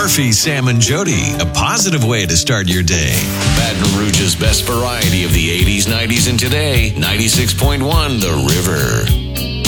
Murphy, Sam, and Jody. A positive way to start your day. Baton Rouge's best variety of the 80s, 90s, and today. 96.1 The River.